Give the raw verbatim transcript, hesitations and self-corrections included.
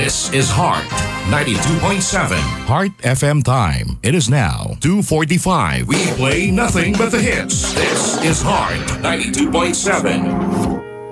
This is Heart ninety-two point seven. Heart F M time. It is now two forty-five. We play nothing but the hits. This is Heart ninety-two point seven.